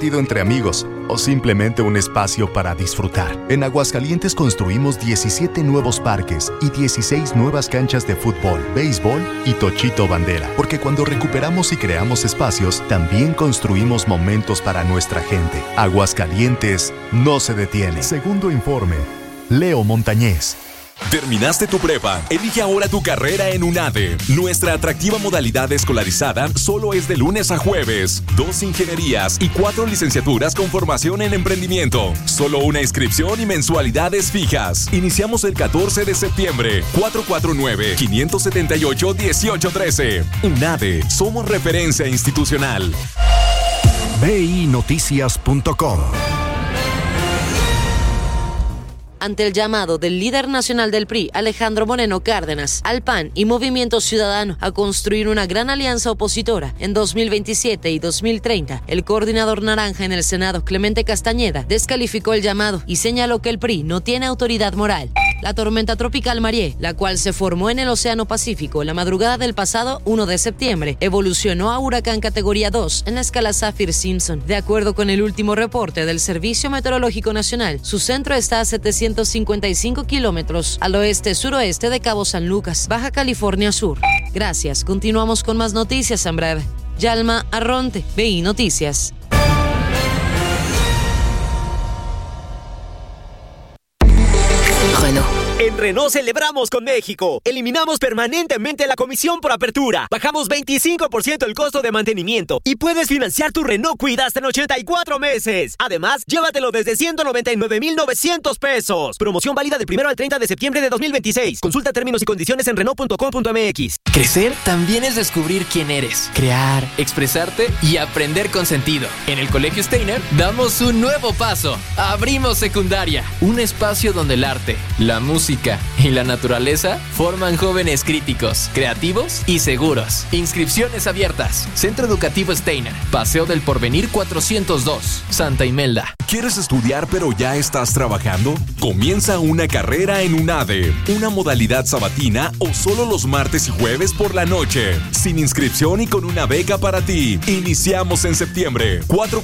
partido entre amigos o simplemente un espacio para disfrutar. En Aguascalientes construimos 17 nuevos parques y 16 nuevas canchas de fútbol, béisbol y tochito bandera. Porque cuando recuperamos y creamos espacios, también construimos momentos para nuestra gente. Aguascalientes no se detiene. Segundo informe, Leo Montañez. ¿Terminaste tu prepa? Elige ahora tu carrera en UNADE. Nuestra atractiva modalidad escolarizada solo es de lunes a jueves. 2 ingenierías y 4 licenciaturas con formación en emprendimiento. Solo una inscripción y mensualidades fijas. Iniciamos el 14 de septiembre. 449-578-1813. UNADE. Somos referencia institucional. BINoticias.com. Ante el llamado del líder nacional del PRI, Alejandro Moreno Cárdenas, al PAN y Movimiento Ciudadano a construir una gran alianza opositora en 2027 y 2030, el coordinador naranja en el Senado, Clemente Castañeda, descalificó el llamado y señaló que el PRI no tiene autoridad moral. La tormenta tropical Marié, la cual se formó en el Océano Pacífico la madrugada del pasado 1 de septiembre, evolucionó a huracán categoría 2 en la escala Saffir-Simpson. De acuerdo con el último reporte del Servicio Meteorológico Nacional, su centro está a 755 kilómetros al oeste-suroeste de Cabo San Lucas, Baja California Sur. Gracias. Continuamos con más noticias en breve. Yalma Arronte, BI Noticias. En Renault celebramos con México. Eliminamos permanentemente la comisión por apertura. Bajamos 25% el costo de mantenimiento. Y puedes financiar tu Renault Kwid hasta en 84 meses. Además, llévatelo desde 199,900 pesos. Promoción válida del 1 al 30 de septiembre de 2026. Consulta términos y condiciones en Renault.com.mx. Crecer también es descubrir quién eres. Crear, expresarte y aprender con sentido. En el Colegio Steiner damos un nuevo paso. Abrimos secundaria. Un espacio donde el arte, la música y la naturaleza forman jóvenes críticos, creativos y seguros. Inscripciones abiertas. Centro Educativo Steiner, Paseo del Porvenir 402, Santa Imelda. ¿Quieres estudiar pero ya estás trabajando? Comienza una carrera en UNADE, una modalidad sabatina o solo los martes y jueves por la noche. Sin inscripción y con una beca para ti. Iniciamos en septiembre.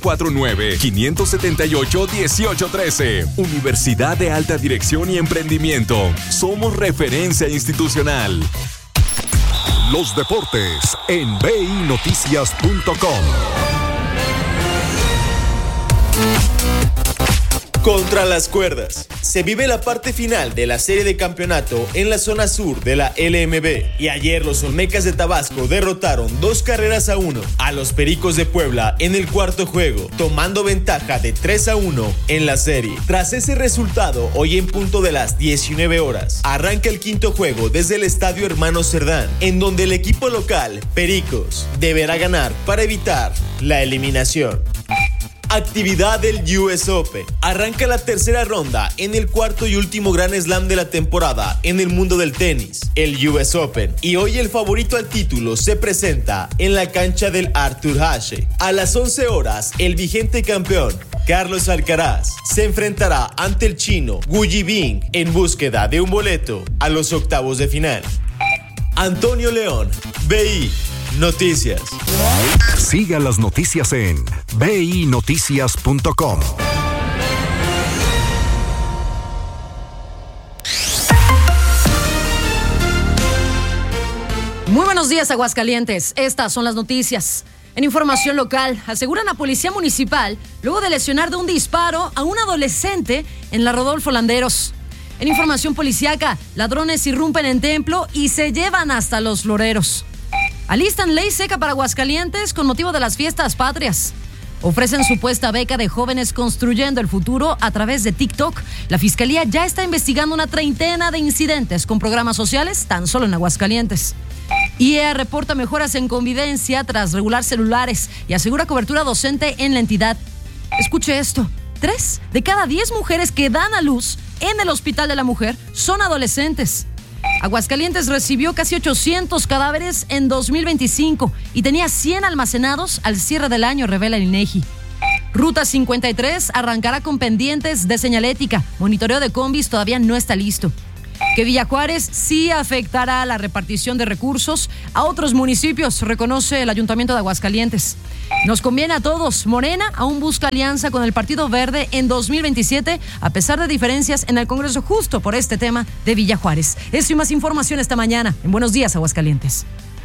449-578-1813. Universidad de Alta Dirección y Emprendimiento. Somos referencia institucional. Los deportes en BINoticias.com. Contra las cuerdas. Se vive la parte final de la serie de campeonato en la zona sur de la LMB. Y ayer los Olmecas de Tabasco derrotaron 2-1 a los Pericos de Puebla en el cuarto juego, tomando ventaja de 3-1 en la serie. Tras ese resultado, hoy en punto de las 19 horas, arranca el quinto juego desde el Estadio Hermano Cerdán, en donde el equipo local, Pericos, deberá ganar para evitar la eliminación. Actividad del US Open. Arranca la tercera ronda en el cuarto y último Grand Slam de la temporada en el mundo del tenis, el US Open. Y hoy el favorito al título se presenta en la cancha del Arthur Ashe. A las 11 horas, el vigente campeón, Carlos Alcaraz, se enfrentará ante el chino Wu Yibing en búsqueda de un boleto a los octavos de final. Antonio León, BI Noticias. Siga las noticias en BINoticias.com. Muy buenos días, Aguascalientes. Estas son las noticias. En información local, aseguran a Policía Municipal luego de lesionar de un disparo a un adolescente en la Rodolfo Landeros. En información policíaca, ladrones irrumpen en templo y se llevan hasta los floreros. Alistan ley seca para Aguascalientes con motivo de las fiestas patrias. Ofrecen supuesta beca de jóvenes construyendo el futuro a través de TikTok. La Fiscalía ya está investigando una treintena de incidentes con programas sociales tan solo en Aguascalientes. IEA reporta mejoras en convivencia tras regular celulares y asegura cobertura docente en la entidad. Escuche esto, 3 de cada 10 mujeres que dan a luz en el Hospital de la Mujer son adolescentes. Aguascalientes recibió casi 800 cadáveres en 2025 y tenía 100 almacenados al cierre del año, revela el INEGI. Ruta 53 arrancará con pendientes de señalética. Monitoreo de combis todavía no está listo. que Villa Juárez sí afectará la repartición de recursos a otros municipios, reconoce el Ayuntamiento de Aguascalientes. Nos conviene a todos. Morena aún busca alianza con el Partido Verde en 2027, a pesar de diferencias en el Congreso justo por este tema de Villa Juárez. Eso y más información esta mañana en Buenos Días, Aguascalientes.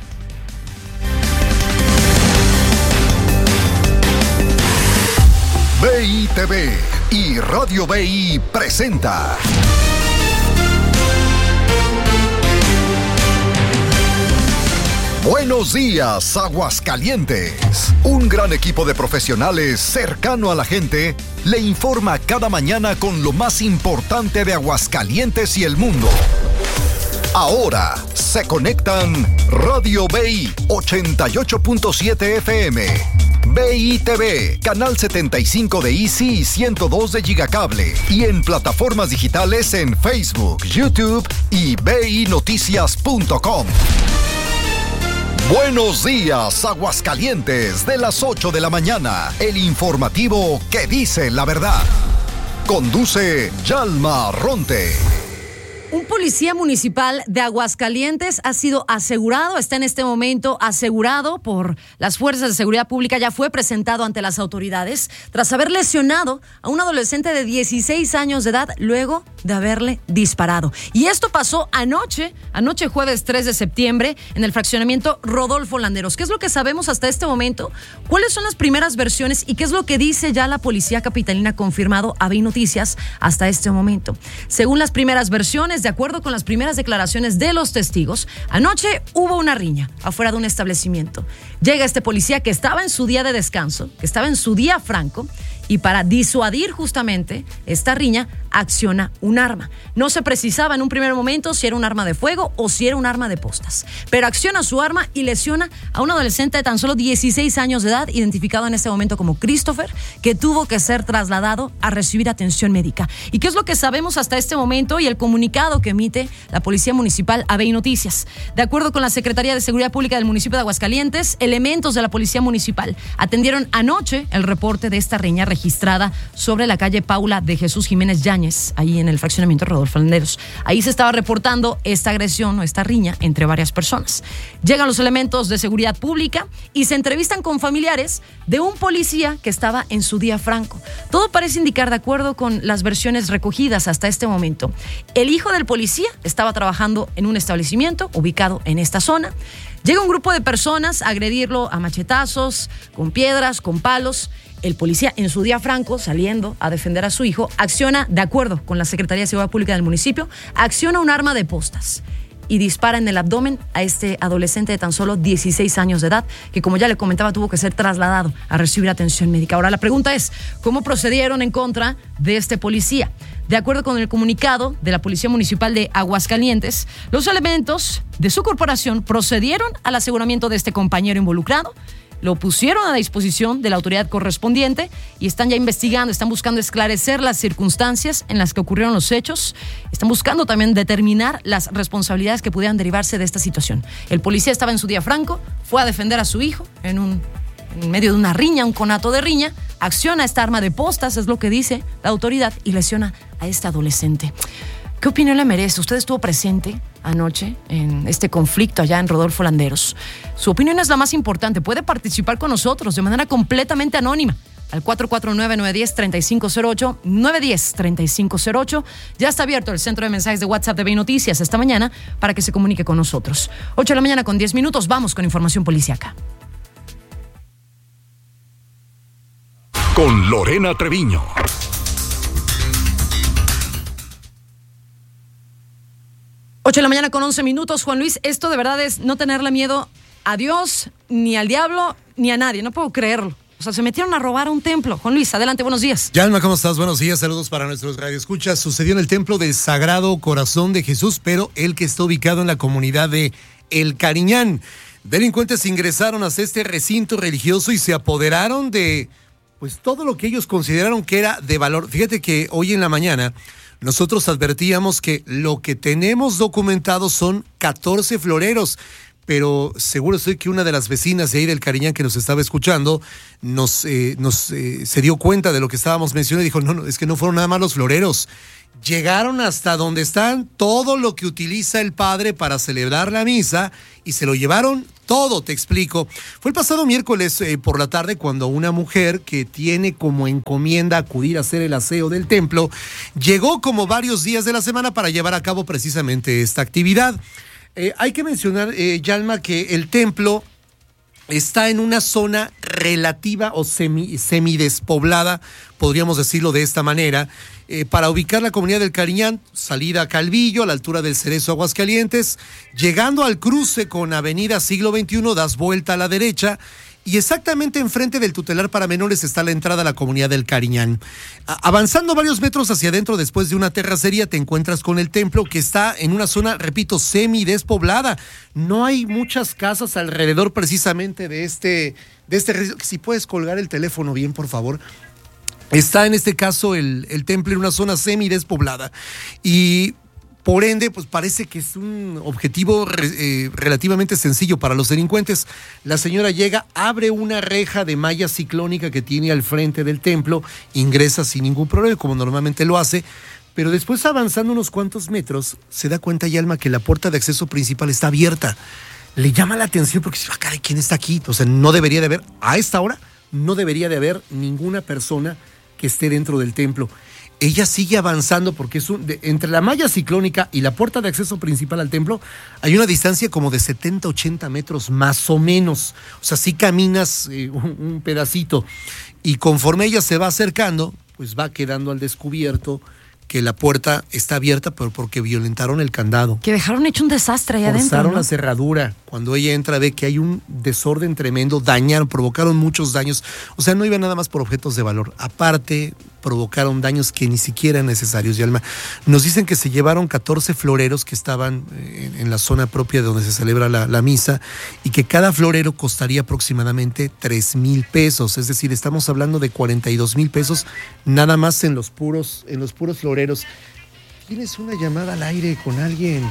BI TV y Radio BI presenta Buenos Días, Aguascalientes. Un gran equipo de profesionales cercano a la gente le informa cada mañana con lo más importante de Aguascalientes y el mundo. Ahora se conectan Radio BI 88.7 FM, BI TV, Canal 75 de Easy y 102 de Gigacable, y en plataformas digitales en Facebook, YouTube y BINoticias.com. Buenos días, Aguascalientes, de las 8 de la mañana, el informativo que dice la verdad. Conduce Yalma Ronte. Un policía municipal de Aguascalientes ha sido asegurado, está en este momento asegurado por las fuerzas de seguridad pública, ya fue presentado ante las autoridades tras haber lesionado a un adolescente de 16 años de edad luego de haberle disparado. Y esto pasó anoche jueves 3 de septiembre, en el fraccionamiento Rodolfo Landeros. ¿Qué es lo que sabemos hasta este momento? ¿Cuáles son las primeras versiones y qué es lo que dice ya la policía capitalina confirmado a BI Noticias hasta este momento? Según las primeras versiones, de acuerdo con las primeras declaraciones de los testigos, anoche hubo una riña afuera de un establecimiento. Llega este policía que estaba en su día de descanso, que estaba en su día franco, y para disuadir justamente esta riña, acciona un arma. No se precisaba en un primer momento si era un arma de fuego o si era un arma de postas, pero acciona su arma y lesiona a un adolescente de tan solo 16 años de edad, identificado en este momento como Christopher, que tuvo que ser trasladado a recibir atención médica. ¿Y qué es lo que sabemos hasta este momento y el comunicado que emite la Policía Municipal a BI Noticias? De acuerdo con la Secretaría de Seguridad Pública del municipio de Aguascalientes, elementos de la Policía Municipal atendieron anoche el reporte de esta riña registrada sobre la calle Paula de Jesús Jiménez Yáñez, ahí en el fraccionamiento Rodolfo Landeros. Ahí se estaba reportando esta agresión o esta riña entre varias personas. Llegan los elementos de seguridad pública y se entrevistan con familiares de un policía que estaba en su día franco. Todo parece indicar, de acuerdo con las versiones recogidas hasta este momento, el hijo del policía estaba trabajando en un establecimiento ubicado en esta zona. Llega un grupo de personas a agredirlo a machetazos, con piedras, con palos. El policía, en su día franco, saliendo a defender a su hijo, acciona, de acuerdo con la Secretaría de Seguridad Pública del municipio, acciona un arma de postas y dispara en el abdomen a este adolescente de tan solo 16 años de edad, que, como ya le comentaba, tuvo que ser trasladado a recibir atención médica. Ahora, la pregunta es, ¿cómo procedieron en contra de este policía? De acuerdo con el comunicado de la Policía Municipal de Aguascalientes, los elementos de su corporación procedieron al aseguramiento de este compañero involucrado, lo pusieron a disposición de la autoridad correspondiente y están ya investigando, están buscando esclarecer las circunstancias en las que ocurrieron los hechos, están buscando también determinar las responsabilidades que pudieran derivarse de esta situación. El policía estaba en su día franco, fue a defender a su hijo en medio de una riña, un conato de riña, acciona esta arma de postas, es lo que dice la autoridad, y lesiona a este adolescente. ¿Qué opinión le merece? Usted estuvo presente anoche en este conflicto allá en Rodolfo Landeros. Su opinión es la más importante. Puede participar con nosotros de manera completamente anónima al 449-910-3508, 910-3508. Ya está abierto el centro de mensajes de WhatsApp de BI Noticias esta mañana para que se comunique con nosotros. 8 de la mañana con 10 minutos. Vamos con información policíaca. Con Lorena Treviño. 8 de la mañana con 11 minutos. Juan Luis, esto de verdad es no tenerle miedo a Dios, ni al diablo, ni a nadie. No puedo creerlo. O sea, se metieron a robar a un templo. Juan Luis, adelante, buenos días. Yalma, ¿cómo estás? Buenos días, saludos para nuestros radioescuchas. Sucedió en el templo del Sagrado Corazón de Jesús, pero el que está ubicado en la comunidad de El Cariñán. Delincuentes ingresaron hasta este recinto religioso y se apoderaron de, pues, todo lo que ellos consideraron que era de valor. Fíjate que hoy en la mañana nosotros advertíamos que lo que tenemos documentado son 14 floreros, pero seguro estoy que una de las vecinas de ahí del Cariñán que nos estaba escuchando se dio cuenta de lo que estábamos mencionando y dijo, no, es que no fueron nada más los floreros. Llegaron hasta donde están todo lo que utiliza el padre para celebrar la misa y se lo llevaron todo, te explico. Fue el pasado miércoles por la tarde cuando una mujer que tiene como encomienda acudir a hacer el aseo del templo, llegó como varios días de la semana para llevar a cabo precisamente esta actividad. Hay que mencionar, Yalma, que el templo está en una zona relativa o semidespoblada, podríamos decirlo de esta manera. Para ubicar la comunidad del Cariñán, salida a Calvillo, a la altura del Cerezo, Aguascalientes, llegando al cruce con Avenida Siglo XXI, das vuelta a la derecha y exactamente enfrente del tutelar para menores está la entrada a la comunidad del Cariñán. Avanzando varios metros hacia adentro, después de una terracería, te encuentras con el templo que está en una zona, repito, semidespoblada. No hay muchas casas alrededor precisamente de este. Si puedes colgar el teléfono bien, por favor. Está en este caso el templo en una zona semidespoblada y por ende pues parece que es un objetivo relativamente sencillo para los delincuentes. La señora llega, abre una reja de malla ciclónica que tiene al frente del templo, ingresa sin ningún problema como normalmente lo hace, pero después avanzando unos cuantos metros se da cuenta, Yalma, que la puerta de acceso principal está abierta. Le llama la atención porque dice, caray, ¿quién está aquí? O sea, no debería de haber, a esta hora, no debería de haber ninguna persona que esté dentro del templo. Ella sigue avanzando porque entre la malla ciclónica y la puerta de acceso principal al templo hay una distancia como de 70-80 metros más o menos. O sea, sí caminas un pedacito y conforme ella se va acercando, pues va quedando al descubierto que la puerta está abierta, pero porque violentaron el candado. Que dejaron hecho un desastre ahí adentro. Forzaron ¿no? la cerradura. Cuando ella entra ve que hay un desorden tremendo, provocaron muchos daños. O sea, no iba nada más por objetos de valor. Aparte, provocaron daños que ni siquiera eran necesarios, Yalma. Nos dicen que se llevaron 14 floreros que estaban en la zona propia de donde se celebra la misa y que cada florero costaría aproximadamente 3,000 pesos. Es decir, estamos hablando de 42,000 pesos nada más en los puros floreros. ¿Tienes una llamada al aire con alguien?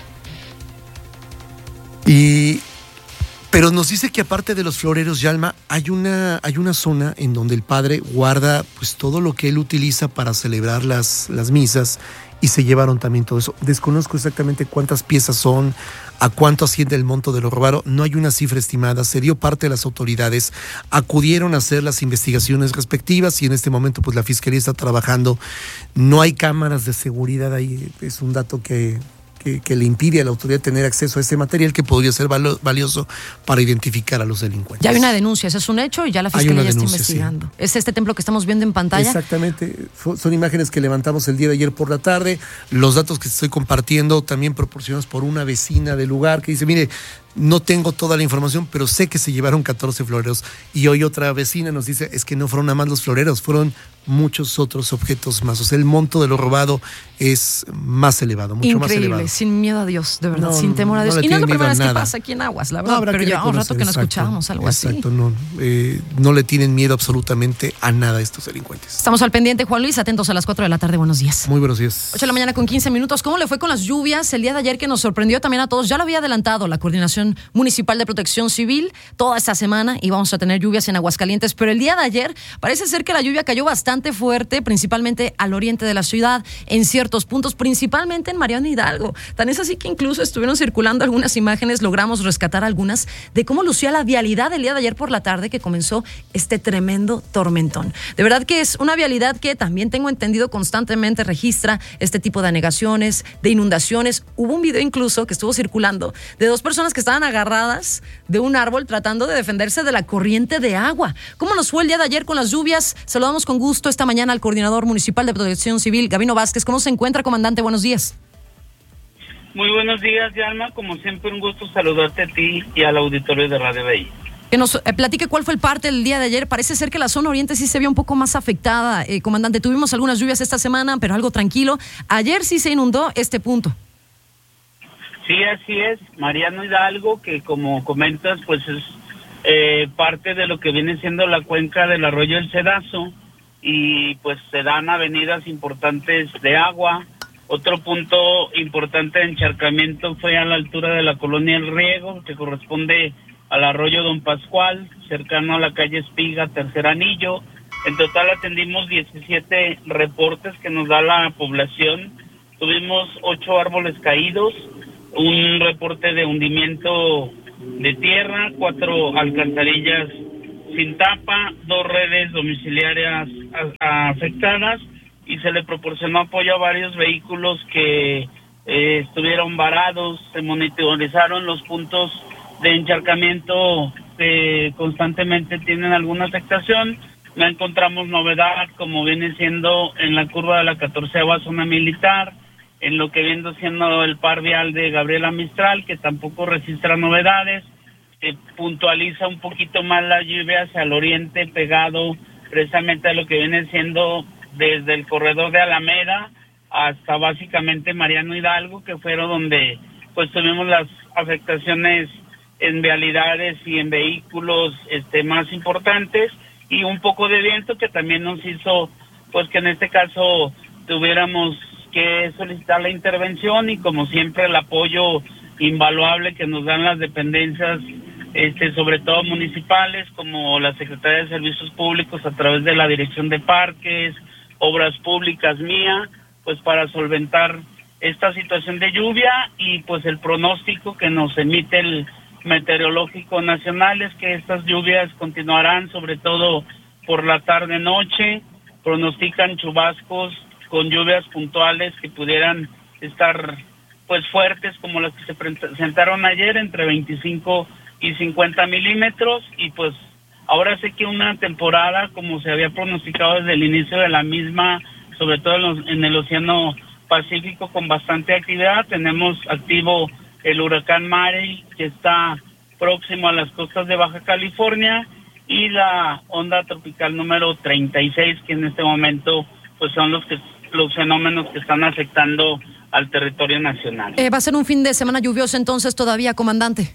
Pero nos dice que aparte de los floreros, Yalma, hay una zona en donde el padre guarda pues todo lo que él utiliza para celebrar las misas y se llevaron también todo eso. Desconozco exactamente cuántas piezas son, a cuánto asciende el monto de lo robado, no hay una cifra estimada, se dio parte de las autoridades, acudieron a hacer las investigaciones respectivas y en este momento pues la Fiscalía está trabajando, no hay cámaras de seguridad ahí, es un dato que le impide a la autoridad tener acceso a ese material que podría ser valioso para identificar a los delincuentes. Ya hay una denuncia, ese es un hecho y ya la Fiscalía ya está investigando. Sí. ¿Es este templo que estamos viendo en pantalla? Exactamente, son imágenes que levantamos el día de ayer por la tarde, los datos que estoy compartiendo también proporcionados por una vecina del lugar que dice, mire, no tengo toda la información, pero sé que se llevaron 14 floreros. Y hoy otra vecina nos dice, es que no fueron nada más los floreros, fueron muchos otros objetos más. O sea, el monto de lo robado es más elevado, mucho más elevado. Increíble, sin miedo a Dios, de verdad, sin temor a Dios. Y no es la primera vez que pasa aquí en Aguas, la verdad, pero lleva un rato que no escuchábamos algo así. Exacto, no le tienen miedo absolutamente a nada a estos delincuentes. Estamos al pendiente, Juan Luis, atentos a las 4 de la tarde, buenos días. Muy buenos días. 8 de la mañana con 15 minutos. ¿Cómo le fue con las lluvias el día de ayer que nos sorprendió también a todos? Ya lo había adelantado la Coordinación Municipal de Protección Civil. Toda esta semana íbamos a tener lluvias en Aguascalientes, pero el día de ayer parece ser que la lluvia cayó bastante fuerte, principalmente al oriente de la ciudad, en ciertos puntos, principalmente en Mariano Hidalgo. Tan es así que incluso estuvieron circulando algunas imágenes, logramos rescatar algunas de cómo lucía la vialidad el día de ayer por la tarde que comenzó este tremendo tormentón. De verdad que es una vialidad que también tengo entendido constantemente registra este tipo de anegaciones, de inundaciones. Hubo un video incluso que estuvo circulando de 2 personas que estaban agarradas de un árbol tratando de defenderse de la corriente de agua. ¿Cómo nos fue el día de ayer con las lluvias? Saludamos con gusto esta mañana al coordinador municipal de Protección Civil, Gabino Vázquez. ¿Cómo se encuentra, comandante? Buenos días. Muy buenos días, Yalma. Como siempre, un gusto saludarte a ti y al auditorio de Radio Bay. Que nos platique cuál fue el parte del día de ayer. Parece ser que la zona oriente sí se vio un poco más afectada. Comandante, tuvimos algunas lluvias esta semana, pero algo tranquilo. Ayer sí se inundó este punto. Sí, así es. Mariano Hidalgo, que como comentas, pues es parte de lo que viene siendo la cuenca del arroyo El Cedazo, y pues se dan avenidas importantes de agua, Otro punto importante de encharcamiento fue a la altura de la colonia El Riego, que corresponde al arroyo Don Pascual, cercano a la calle Espiga, tercer anillo. En total atendimos 17 reportes que nos da la población. Tuvimos 8 árboles caídos, un reporte de hundimiento de tierra, 4 alcantarillas sin tapa, 2 redes domiciliarias afectadas, y se le proporcionó apoyo a varios vehículos que estuvieron varados. Se monitorizaron los puntos de encharcamiento que constantemente tienen alguna afectación. No encontramos novedad, como viene siendo en la curva de la 14ª zona militar, en lo que viene siendo el par vial de Gabriela Mistral, que tampoco registra novedades. Puntualiza un poquito más la lluvia hacia el oriente, pegado precisamente a lo que viene siendo desde el corredor de Alameda hasta básicamente Mariano Hidalgo, que fueron donde pues tuvimos las afectaciones en vialidades y en vehículos más importantes, y un poco de viento que también nos hizo pues que en este caso tuviéramos que solicitar la intervención, y como siempre el apoyo invaluable que nos dan las dependencias, sobre todo municipales, como la Secretaría de Servicios Públicos a través de la Dirección de Parques, Obras Públicas mía, pues para solventar esta situación de lluvia. Y pues el pronóstico que nos emite el Meteorológico Nacional es que estas lluvias continuarán sobre todo por la tarde-noche. Pronostican chubascos con lluvias puntuales que pudieran estar pues fuertes, como las que se presentaron ayer, entre 25 y 50 milímetros. Y pues ahora sé que una temporada, como se había pronosticado desde el inicio de la misma, sobre todo en el Océano Pacífico, con bastante actividad. Tenemos activo el huracán Mary, que está próximo a las costas de Baja California, y la onda tropical número 36, que en este momento pues son los fenómenos que están afectando al territorio nacional. ¿Va a ser un fin de semana lluvioso entonces todavía, comandante?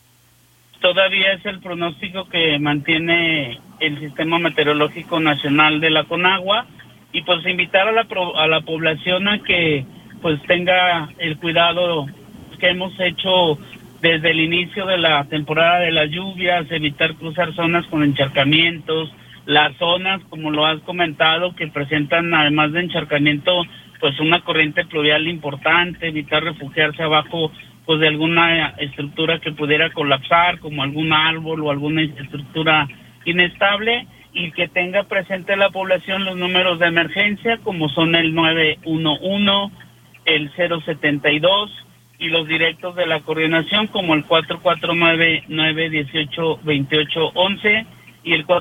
Todavía es el pronóstico que mantiene el Sistema Meteorológico Nacional de la Conagua, y pues invitar a la población a que pues tenga el cuidado que hemos hecho desde el inicio de la temporada de las lluvias, evitar cruzar zonas con encharcamientos, las zonas, como lo has comentado, que presentan además de encharcamiento pues una corriente pluvial importante, evitar refugiarse abajo pues de alguna estructura que pudiera colapsar, como algún árbol o alguna estructura inestable, y que tenga presente la población los números de emergencia, como son el 911, el 072, y los directos de la coordinación, como el 449-918-2811 y el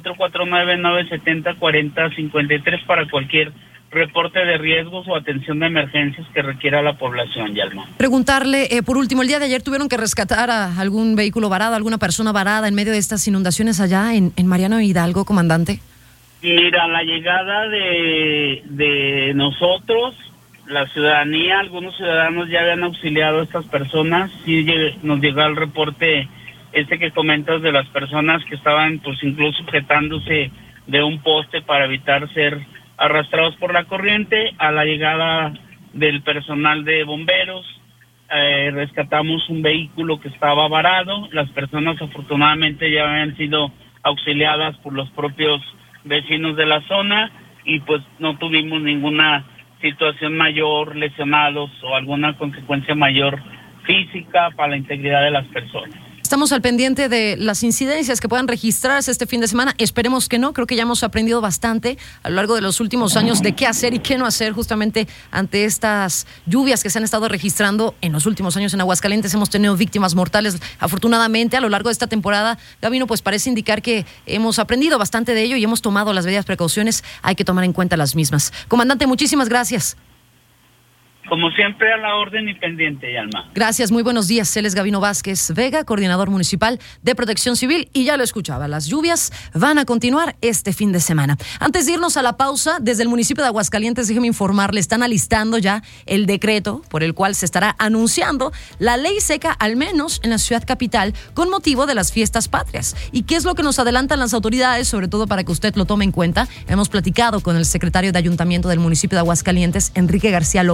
449-970-4053 para cualquier reporte de riesgos o atención de emergencias que requiera la población, Yalma. Preguntarle, por último, el día de ayer tuvieron que rescatar a algún vehículo varado, alguna persona varada en medio de estas inundaciones allá en Mariano Hidalgo, comandante. Mira, la llegada de nosotros, la ciudadanía, algunos ciudadanos ya habían auxiliado a estas personas. Sí nos llegó el reporte que comentas de las personas que estaban pues incluso sujetándose de un poste para evitar ser arrastrados por la corriente. A la llegada del personal de bomberos, rescatamos un vehículo que estaba varado. Las personas afortunadamente ya habían sido auxiliadas por los propios vecinos de la zona, y pues no tuvimos ninguna situación mayor, lesionados o alguna consecuencia mayor física para la integridad de las personas. Estamos al pendiente de las incidencias que puedan registrarse este fin de semana. Esperemos que no. Creo que ya hemos aprendido bastante a lo largo de los últimos años de qué hacer y qué no hacer justamente ante estas lluvias que se han estado registrando en los últimos años en Aguascalientes. Hemos tenido víctimas mortales, afortunadamente, a lo largo de esta temporada. Gabino, pues parece indicar que hemos aprendido bastante de ello y hemos tomado las debidas precauciones. Hay que tomar en cuenta las mismas. Comandante, muchísimas gracias. Como siempre, a la orden y pendiente, Yalma. Gracias, muy buenos días. Él es Gabino Vázquez Vega, coordinador municipal de Protección Civil, y ya lo escuchaba, las lluvias van a continuar este fin de semana. Antes de irnos a la pausa, desde el municipio de Aguascalientes, déjeme informarle, están alistando ya el decreto por el cual se estará anunciando la ley seca, al menos en la ciudad capital, con motivo de las fiestas patrias. ¿Y qué es lo que nos adelantan las autoridades? Sobre todo para que usted lo tome en cuenta. Hemos platicado con el secretario de Ayuntamiento del municipio de Aguascalientes, Enrique García López.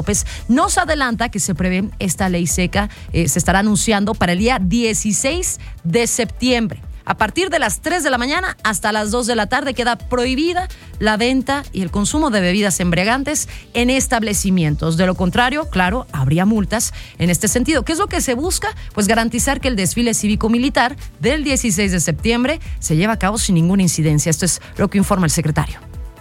Nos adelanta que se prevé esta ley seca, se estará anunciando para el día 16 de septiembre. A partir de las 3 de la mañana hasta las 2 de la tarde queda prohibida la venta y el consumo de bebidas embriagantes en establecimientos. De lo contrario, claro, habría multas en este sentido. ¿Qué es lo que se busca? Pues garantizar que el desfile cívico-militar del 16 de septiembre se lleve a cabo sin ninguna incidencia. Esto es lo que informa el secretario.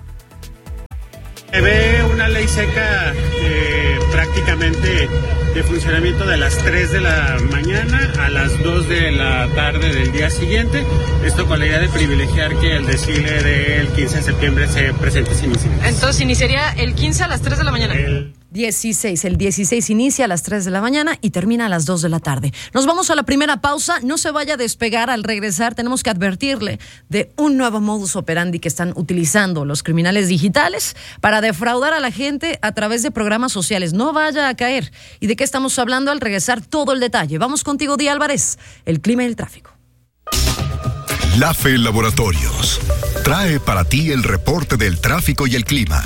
Se ve una ley seca prácticamente de funcionamiento de las 3 de la mañana a las 2 de la tarde del día siguiente. Esto con la idea de privilegiar que el desfile del 15 de septiembre se presente sin incidencias. Entonces iniciaría el 15 a las 3 de la mañana. El 16 inicia a las 3 de la mañana y termina a las 2 de la tarde. Nos vamos a la primera pausa. No se vaya a despegar. Al regresar tenemos que advertirle de un nuevo modus operandi que están utilizando los criminales digitales para defraudar a la gente a través de programas sociales. No vaya a caer. ¿Y de qué estamos hablando? Al regresar todo el detalle. Vamos contigo, Día Álvarez. El clima y el tráfico. LAFE Laboratorios trae para ti el reporte del tráfico y el clima.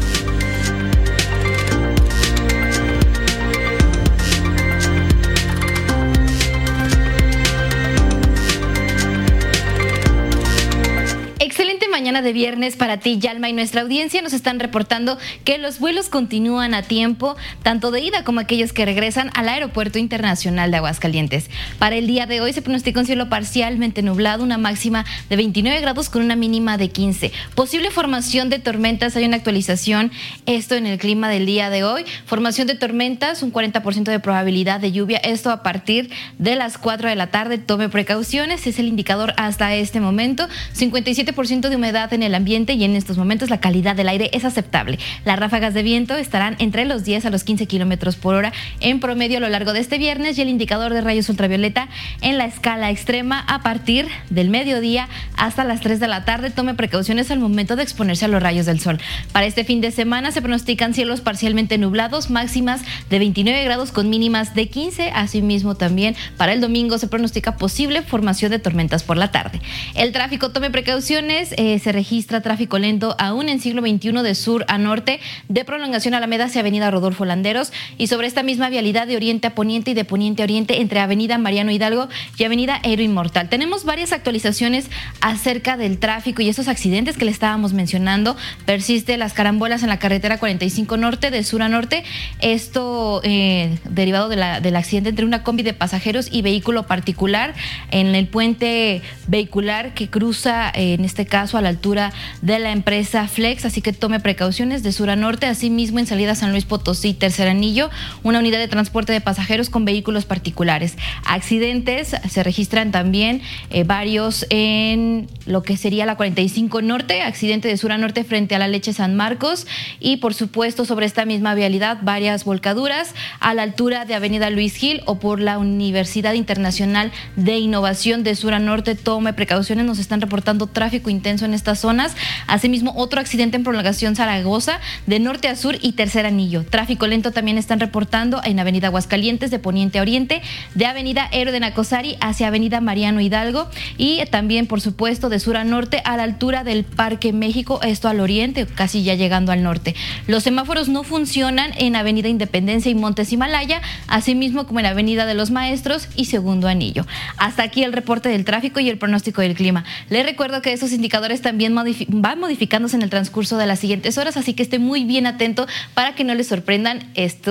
Excelente mañana de viernes para ti, Yalma, y nuestra audiencia nos están reportando que los vuelos continúan a tiempo, tanto de ida como aquellos que regresan al Aeropuerto Internacional de Aguascalientes. Para el día de hoy se pronostica un cielo parcialmente nublado, una máxima de 29 grados con una mínima de 15. Posible formación de tormentas, hay una actualización, esto en el clima del día de hoy. Formación de tormentas, un 40% de probabilidad de lluvia, esto a partir de las 4 de la tarde. Tome precauciones, es el indicador hasta este momento. 57% de humedad en el ambiente y en estos momentos la calidad del aire es aceptable. Las ráfagas de viento estarán entre los 10 a los 15 kilómetros por hora en promedio a lo largo de este viernes, y el indicador de rayos ultravioleta en la escala extrema a partir del mediodía hasta las 3 de la tarde. Tome precauciones al momento de exponerse a los rayos del sol. Para este fin de semana se pronostican cielos parcialmente nublados, máximas de 29 grados con mínimas de 15. Asimismo, también para el domingo se pronostica posible formación de tormentas por la tarde. El tráfico, tome precauciones. Se registra tráfico lento aún en siglo XXI de sur a norte, de prolongación Alameda hacia avenida Rodolfo Landeros, y sobre esta misma vialidad de oriente a poniente y de poniente a oriente entre avenida Mariano Hidalgo y avenida Héroe Inmortal. Tenemos varias actualizaciones acerca del tráfico y esos accidentes que le estábamos mencionando. Persiste las carambolas en la carretera 45 norte de sur a norte, esto derivado del accidente entre una combi de pasajeros y vehículo particular en el puente vehicular que cruza en este caso a la altura de la empresa Flex, así que tome precauciones de sur a norte. Asimismo, en salida San Luis Potosí, tercer anillo, una unidad de transporte de pasajeros con vehículos particulares. Accidentes se registran también varios en lo que sería la 45 norte, accidente de sur a norte frente a la Leche San Marcos, y por supuesto sobre esta misma vialidad varias volcaduras a la altura de avenida Luis Gil o por la Universidad Internacional de Innovación de sur a norte. Tome precauciones, nos están reportando tráfico intenso en estas zonas. Asimismo, otro accidente en prolongación Zaragoza de norte a sur y tercer anillo. Tráfico lento también están reportando en avenida Aguascalientes de poniente a oriente, de avenida Héroe de Nacosari hacia avenida Mariano Hidalgo, y también por supuesto de sur a norte a la altura del Parque México, esto al oriente, casi ya llegando al norte. Los semáforos no funcionan en avenida Independencia y Montes Himalaya, asimismo como en avenida de los Maestros y segundo anillo. Hasta aquí el reporte del tráfico y el pronóstico del clima. Les recuerdo que esos indicadores también van modificándose en el transcurso de las siguientes horas, así que esté muy bien atento para que no les sorprendan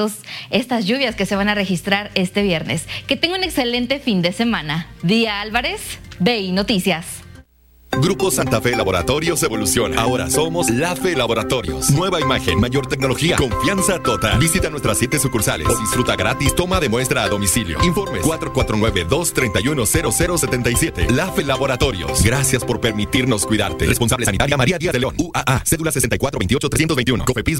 estas lluvias que se van a registrar este viernes. Que tenga un excelente fin de semana. Día Álvarez, BI Noticias. Grupo Santa Fe Laboratorios evoluciona. Ahora somos LAFE Laboratorios. Nueva imagen, mayor tecnología, confianza total. Visita nuestras 7 sucursales o disfruta gratis toma de muestra a domicilio. Informes 449-231-0077. LAFE Laboratorios. Gracias por permitirnos cuidarte. Responsable sanitaria María Díaz de León. UAA. Cédula 6428-321. COFEPIS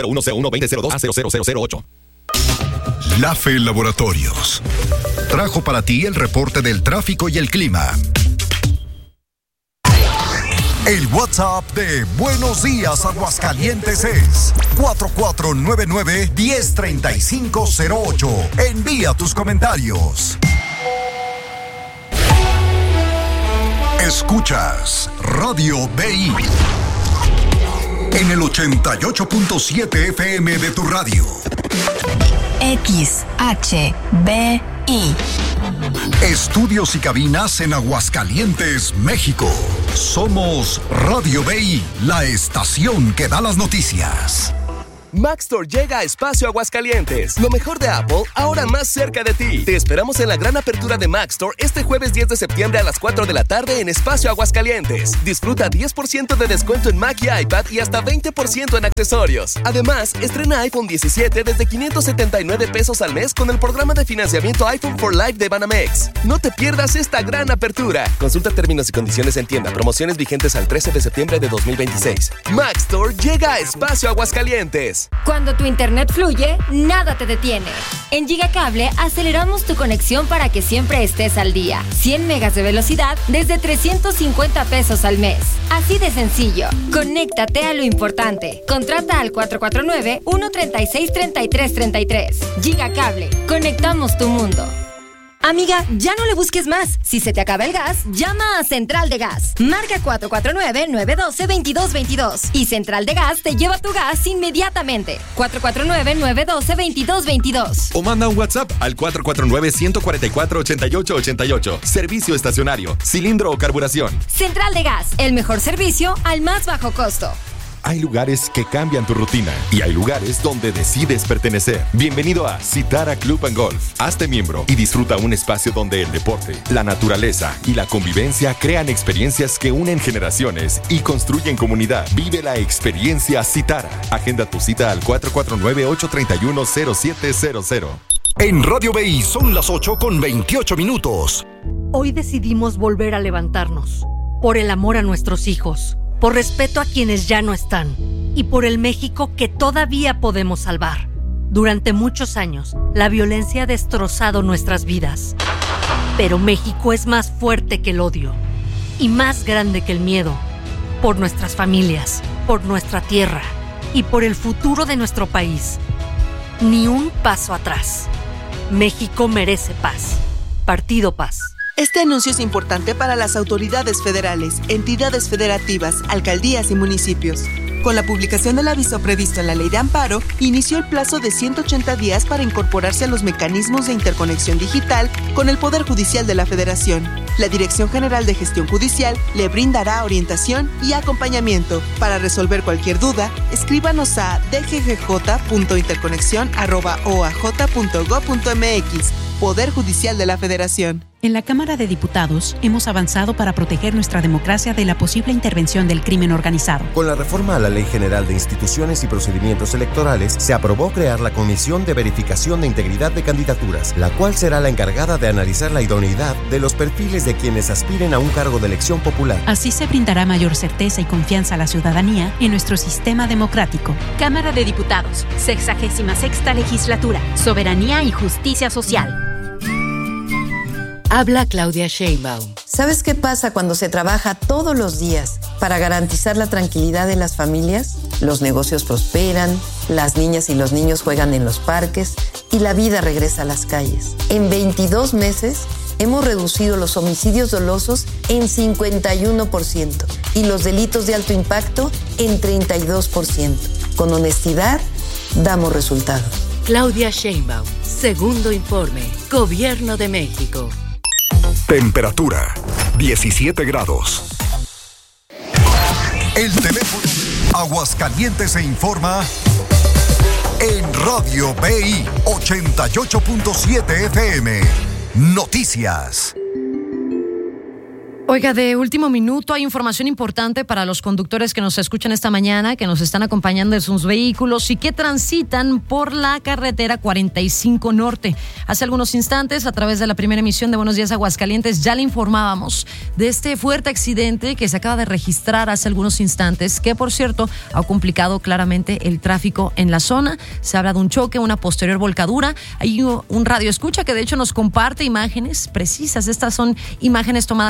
250101-2002 a 0008. LAFE Laboratorios trajo para ti el reporte del tráfico y el clima. El WhatsApp de Buenos Días Aguascalientes es 4499-103508. Envía tus comentarios. Escuchas Radio BI en el 88.7 FM de tu radio. XHBI. Estudios y cabinas en Aguascalientes, México. Somos Radio BI, la estación que da las noticias. Maxtor llega a Espacio Aguascalientes. Lo mejor de Apple, ahora más cerca de ti. Te esperamos en la gran apertura de Maxtor este jueves 10 de septiembre a las 4 de la tarde en Espacio Aguascalientes. Disfruta 10% de descuento en Mac y iPad y hasta 20% en accesorios. Además, estrena iPhone 17 desde 579 pesos al mes con el programa de financiamiento iPhone for Life de Banamex. No te pierdas esta gran apertura. Consulta términos y condiciones en tienda. Promociones vigentes al 13 de septiembre de 2026. Maxtor llega a Espacio Aguascalientes. Cuando tu internet fluye, nada te detiene. En Gigacable aceleramos tu conexión para que siempre estés al día. 100 megas de velocidad desde 350 pesos al mes. Así de sencillo. Conéctate a lo importante. Contrata al 449-136-3333. Gigacable. Conectamos tu mundo. Amiga, ya no le busques más. Si se te acaba el gas, llama a Central de Gas. Marca 449-912-2222. Y Central de Gas te lleva tu gas inmediatamente. 449-912-2222. O manda un WhatsApp al 449-144-8888. Servicio estacionario, cilindro o carburación. Central de Gas, el mejor servicio al más bajo costo. Hay lugares que cambian tu rutina y hay lugares donde decides pertenecer. Bienvenido a Citara Club and Golf. Hazte miembro y disfruta un espacio donde el deporte, la naturaleza y la convivencia crean experiencias que unen generaciones y construyen comunidad. Vive la experiencia Citara. Agenda tu cita al 449-831-0700. En Radio BI son las 8:28. Hoy decidimos volver a levantarnos. Por el amor a nuestros hijos. Por respeto a quienes ya no están y por el México que todavía podemos salvar. Durante muchos años, la violencia ha destrozado nuestras vidas. Pero México es más fuerte que el odio y más grande que el miedo. Por nuestras familias, por nuestra tierra y por el futuro de nuestro país. Ni un paso atrás. México merece paz. Partido Paz. Este anuncio es importante para las autoridades federales, entidades federativas, alcaldías y municipios. Con la publicación del aviso previsto en la Ley de Amparo, inició el plazo de 180 días para incorporarse a los mecanismos de interconexión digital con el Poder Judicial de la Federación. La Dirección General de Gestión Judicial le brindará orientación y acompañamiento. Para resolver cualquier duda, escríbanos a dggj.interconexión@oaj.gov.mx. Poder Judicial de la Federación. En la Cámara de Diputados hemos avanzado para proteger nuestra democracia de la posible intervención del crimen organizado. Con la reforma a la Ley General de Instituciones y Procedimientos Electorales, se aprobó crear la Comisión de Verificación de Integridad de Candidaturas, la cual será la encargada de analizar la idoneidad de los perfiles de quienes aspiren a un cargo de elección popular. Así se brindará mayor certeza y confianza a la ciudadanía en nuestro sistema democrático. Cámara de Diputados, 66ª Legislatura, Soberanía y Justicia Social. Habla Claudia Sheinbaum. ¿Sabes qué pasa cuando se trabaja todos los días para garantizar la tranquilidad de las familias? Los negocios prosperan, las niñas y los niños juegan en los parques y la vida regresa a las calles. En 22 meses hemos reducido los homicidios dolosos en 51% y los delitos de alto impacto en 32%. Con honestidad, damos resultados. Claudia Sheinbaum, segundo informe, Gobierno de México. Temperatura, 17 grados. El teléfono Aguascalientes se informa en Radio BI 88.7 FM. Noticias. Oiga, de último minuto hay información importante para los conductores que nos escuchan esta mañana, que nos están acompañando en sus vehículos y que transitan por la carretera 45 Norte. Hace algunos instantes, a través de la primera emisión de Buenos Días Aguascalientes, ya le informábamos de este fuerte accidente que se acaba de registrar hace algunos instantes, que por cierto ha complicado claramente el tráfico en la zona. Se habla de un choque, una posterior volcadura. Hay un radioescucha que de hecho nos comparte imágenes precisas. Estas son imágenes tomadas hace algunos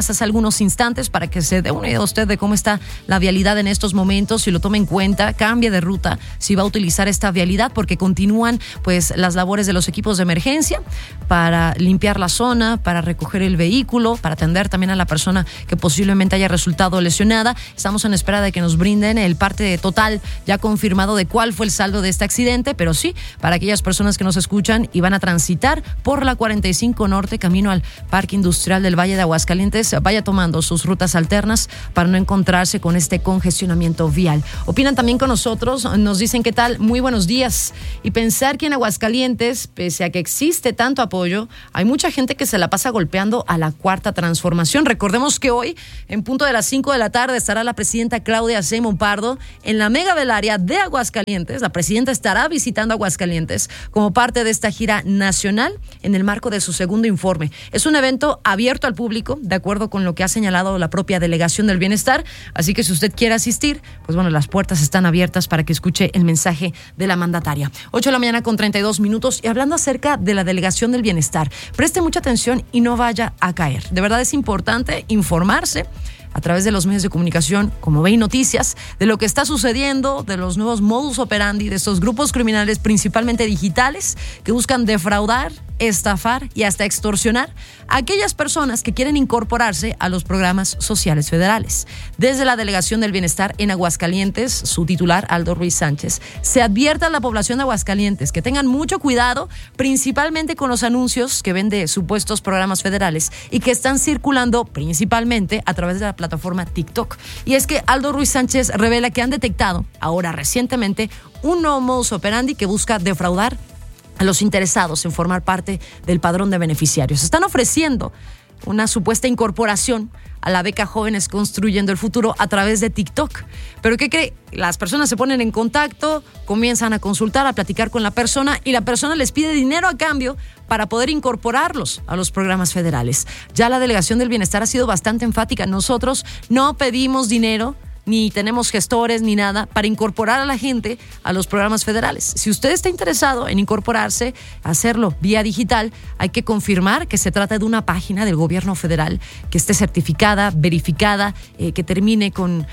unos instantes para que se dé una idea usted de cómo está la vialidad en estos momentos, si lo tome en cuenta, cambie de ruta si va a utilizar esta vialidad, porque continúan pues las labores de los equipos de emergencia para limpiar la zona, para recoger el vehículo, para atender también a la persona que posiblemente haya resultado lesionada. Estamos en espera de que nos brinden el parte total ya confirmado de cuál fue el saldo de este accidente, pero sí, para aquellas personas que nos escuchan y van a transitar por la 45 Norte camino al Parque Industrial del Valle de Aguascalientes, vaya tomando sus rutas alternas para no encontrarse con este congestionamiento vial. Opinan también con nosotros, nos dicen qué tal, muy buenos días. Y pensar que en Aguascalientes, pese a que existe tanto apoyo, hay mucha gente que se la pasa golpeando a la Cuarta Transformación. Recordemos que hoy, en punto de las 5 de la tarde, estará la presidenta Claudia Sheinbaum Pardo en la mega velaria de Aguascalientes. La presidenta estará visitando Aguascalientes como parte de esta gira nacional en el marco de su segundo informe. Es un evento abierto al público, de acuerdo con lo que ha señalado la propia Delegación del Bienestar, así que si usted quiere asistir, pues bueno, las puertas están abiertas para que escuche el mensaje de la mandataria. 8 de la mañana con 32 minutos, y hablando acerca de la Delegación del Bienestar, preste mucha atención y no vaya a caer. De verdad es importante informarse a través de los medios de comunicación, como Ve Noticias, de lo que está sucediendo, de los nuevos modus operandi de estos grupos criminales, principalmente digitales, que buscan defraudar, estafar y hasta extorsionar a aquellas personas que quieren incorporarse a los programas sociales federales. Desde la Delegación del Bienestar en Aguascalientes, su titular, Aldo Ruiz Sánchez, se advierte a la población de Aguascalientes que tengan mucho cuidado, principalmente con los anuncios que ven de supuestos programas federales y que están circulando principalmente a través de la plataforma TikTok. Y es que Aldo Ruiz Sánchez revela que han detectado ahora recientemente un nuevo modus operandi que busca defraudar a los interesados en formar parte del padrón de beneficiarios. Están ofreciendo una supuesta incorporación a la beca Jóvenes Construyendo el Futuro a través de TikTok. ¿Pero qué cree? Las personas se ponen en contacto, comienzan a consultar, a platicar con la persona y la persona les pide dinero a cambio para poder incorporarlos a los programas federales. Ya la Delegación del Bienestar ha sido bastante enfática. Nosotros no pedimos dinero, ni tenemos gestores ni nada para incorporar a la gente a los programas federales. Si usted está interesado en incorporarse, hacerlo vía digital, hay que confirmar que se trata de una página del gobierno federal que esté certificada, verificada, que termine con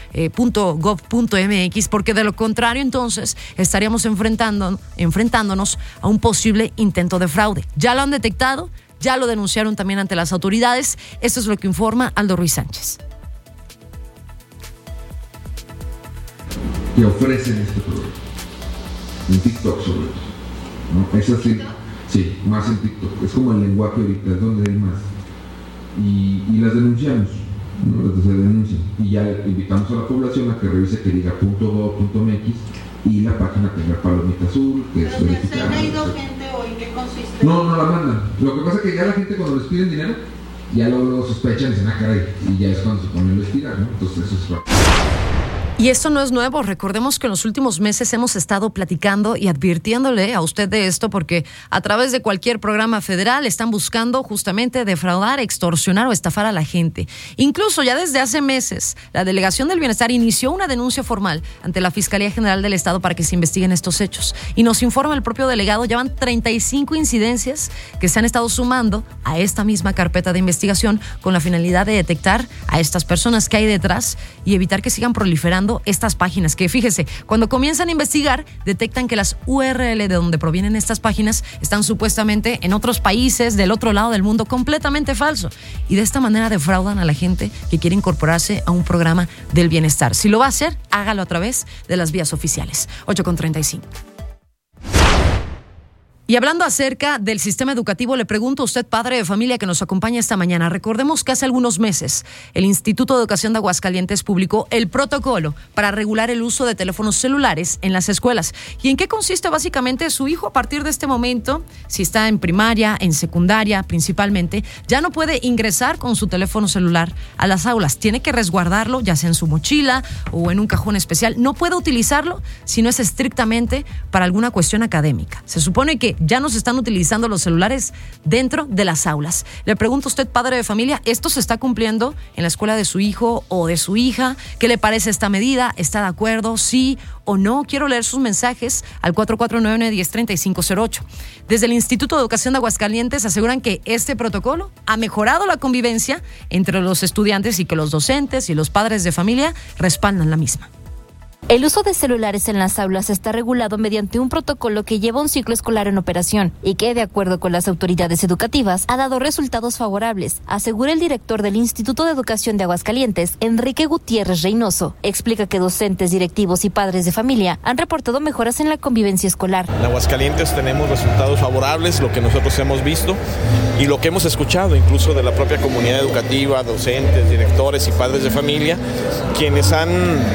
.gov.mx, porque de lo contrario entonces estaríamos enfrentándonos a un posible intento de fraude. Ya lo han detectado, ya lo denunciaron también ante las autoridades. Esto es lo que informa Aldo Ruiz Sánchez. Que ofrecen este programa en TikTok sobre todo, ¿no? Es así, sí, más en TikTok, es como el lenguaje ahorita, es donde hay más, y las denunciamos, ¿no? Las se denuncian, y ya invitamos a la población a que revise, que diga .gov.mx y la página tenga palomita azul, que es verificada. ¿Se ha ido gente hoy? ¿Qué consiste? No la mandan. Lo que pasa es que ya la gente cuando les piden dinero, ya luego sospechan y dicen, caray, y ya es cuando se ponen a investigar, ¿no? Entonces eso es rápido. Y esto no es nuevo. Recordemos que en los últimos meses hemos estado platicando y advirtiéndole a usted de esto, porque a través de cualquier programa federal están buscando justamente defraudar, extorsionar o estafar a la gente. Incluso ya desde hace meses, la Delegación del Bienestar inició una denuncia formal ante la Fiscalía General del Estado para que se investiguen estos hechos. Y nos informa el propio delegado, ya van 35 incidencias que se han estado sumando a esta misma carpeta de investigación con la finalidad de detectar a estas personas que hay detrás y evitar que sigan proliferando estas páginas, que fíjese, cuando comienzan a investigar, detectan que las URL de donde provienen estas páginas están supuestamente en otros países del otro lado del mundo, completamente falso. Y de esta manera defraudan a la gente que quiere incorporarse a un programa del bienestar. Si lo va a hacer, hágalo a través de las vías oficiales. 8:35. Y hablando acerca del sistema educativo, le pregunto a usted, padre de familia que nos acompaña esta mañana. Recordemos que hace algunos meses el Instituto de Educación de Aguascalientes publicó el protocolo para regular el uso de teléfonos celulares en las escuelas. ¿Y en qué consiste básicamente? Su hijo a partir de este momento, si está en primaria, en secundaria principalmente, ya no puede ingresar con su teléfono celular a las aulas. Tiene que resguardarlo, ya sea en su mochila o en un cajón especial. No puede utilizarlo si no es estrictamente para alguna cuestión académica. Se supone que ya nos están utilizando los celulares dentro de las aulas. Le pregunto a usted, padre de familia, ¿esto se está cumpliendo en la escuela de su hijo o de su hija? ¿Qué le parece esta medida? ¿Está de acuerdo? ¿Sí o no? Quiero leer sus mensajes al 4499-103508. Desde el Instituto de Educación de Aguascalientes aseguran que este protocolo ha mejorado la convivencia entre los estudiantes y que los docentes y los padres de familia respaldan la misma. El uso de celulares en las aulas está regulado mediante un protocolo que lleva un ciclo escolar en operación y que, de acuerdo con las autoridades educativas, ha dado resultados favorables, asegura el director del Instituto de Educación de Aguascalientes, Enrique Gutiérrez Reynoso. Explica que docentes, directivos y padres de familia han reportado mejoras en la convivencia escolar. En Aguascalientes tenemos resultados favorables, lo que nosotros hemos visto y lo que hemos escuchado incluso de la propia comunidad educativa, docentes, directores y padres de familia, quienes han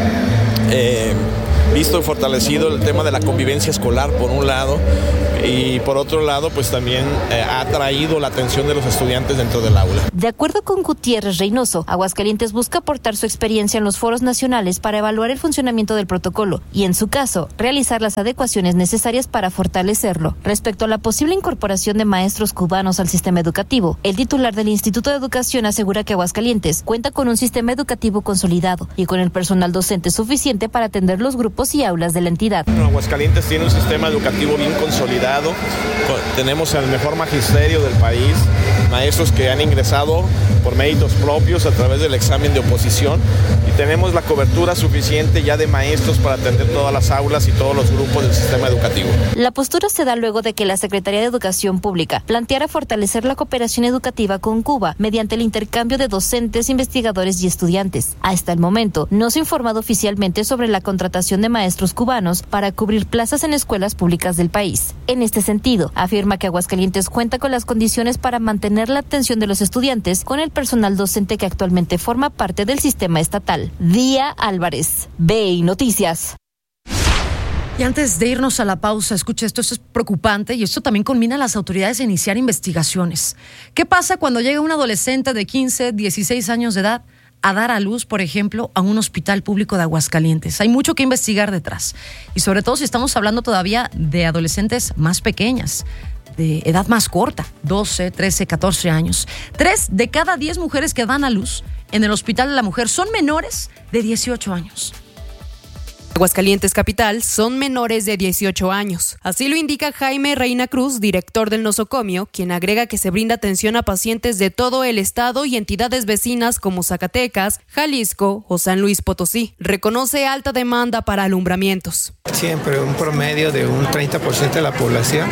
visto y fortalecido el tema de la convivencia escolar por un lado y por otro lado pues también ha atraído la atención de los estudiantes dentro del aula. De acuerdo con Gutiérrez Reynoso, Aguascalientes busca aportar su experiencia en los foros nacionales para evaluar el funcionamiento del protocolo y en su caso realizar las adecuaciones necesarias para fortalecerlo. Respecto a la posible incorporación de maestros cubanos al sistema educativo, el titular del Instituto de Educación asegura que Aguascalientes cuenta con un sistema educativo consolidado y con el personal docente suficiente para atender los grupos y aulas de la entidad. Aguascalientes tiene un sistema educativo bien consolidado, tenemos el mejor magisterio del país, maestros que han ingresado por méritos propios a través del examen de oposición y tenemos la cobertura suficiente ya de maestros para atender todas las aulas y todos los grupos del sistema educativo. La postura se da luego de que la Secretaría de Educación Pública planteara fortalecer la cooperación educativa con Cuba mediante el intercambio de docentes, investigadores y estudiantes. Hasta el momento no se ha informado oficialmente sobre la contratación de maestros cubanos para cubrir plazas en escuelas públicas del país. En este sentido, afirma que Aguascalientes cuenta con las condiciones para mantener la atención de los estudiantes con el personal docente que actualmente forma parte del sistema estatal. Día Álvarez, BI Noticias. Y antes de irnos a la pausa, escucha esto es preocupante y esto también conmina a las autoridades a iniciar investigaciones. ¿Qué pasa cuando llega un adolescente de 15, 16 años de edad a dar a luz, por ejemplo, a un hospital público de Aguascalientes? Hay mucho que investigar detrás y sobre todo si estamos hablando todavía de adolescentes más pequeñas, de edad más corta, 12, 13, 14 años. 3 de cada 10 mujeres que dan a luz en el Hospital de la Mujer son menores de 18 años. Aguascalientes Capital son menores de 18 años. Así lo indica Jaime Reina Cruz, director del nosocomio, quien agrega que se brinda atención a pacientes de todo el estado y entidades vecinas como Zacatecas, Jalisco o San Luis Potosí. Reconoce alta demanda para alumbramientos. Siempre un promedio de un 30% de la población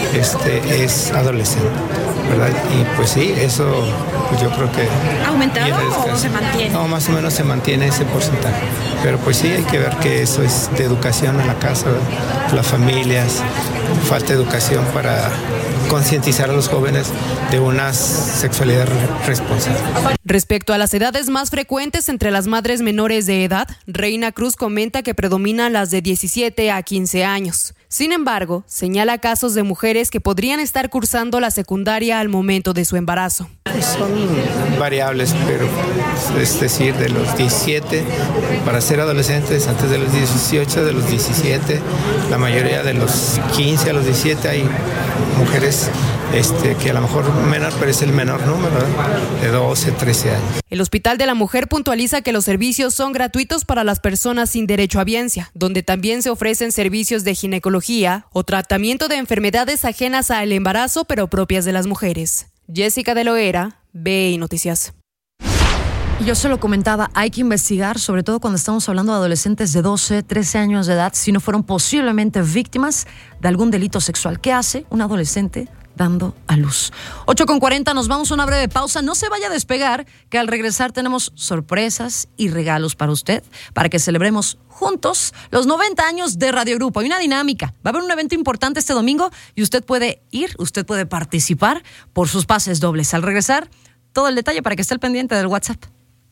es adolescente, ¿verdad? Y pues sí, eso pues yo creo que... ¿Ha aumentado o se mantiene? No, más o menos se mantiene ese porcentaje. Pero pues sí, hay que ver que eso es de educación en la casa, ¿verdad? Las familias, falta educación para concientizar a los jóvenes de una sexualidad responsable. Respecto a las edades más frecuentes entre las madres menores de edad, Reina Cruz comenta que predominan las de 17 a 15 años. Sin embargo, señala casos de mujeres que podrían estar cursando la secundaria al momento de su embarazo. Son variables, pero es decir, de los 17 para ser adolescentes, antes de los 18, de los 17, la mayoría de los 15 a los 17 hay mujeres que a lo mejor menor, pero es el menor número, de 12, 13 años. El Hospital de la Mujer puntualiza que los servicios son gratuitos para las personas sin derecho a biencia, donde también se ofrecen servicios de ginecología o tratamiento de enfermedades ajenas al embarazo, pero propias de las mujeres. Jessica de Loera, BI Noticias. Yo se lo comentaba, hay que investigar, sobre todo cuando estamos hablando de adolescentes de 12, 13 años de edad, si no fueron posiblemente víctimas de algún delito sexual. ¿Qué hace un adolescente dando a luz? 8:40, nos vamos a una breve pausa. No se vaya a despegar, que al regresar tenemos sorpresas y regalos para usted, para que celebremos juntos los 90 años de Radio Grupo. Hay una dinámica, va a haber un evento importante este domingo y usted puede ir, usted puede participar por sus pases dobles. Al regresar, todo el detalle para que esté al pendiente del WhatsApp.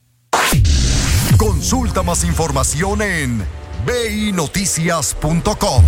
Consulta más información en binoticias.com.